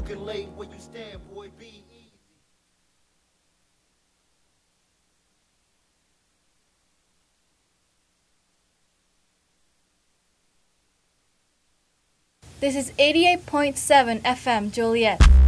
Calculate where you stand, boy, be easy. This is 88.7 FM Joliet.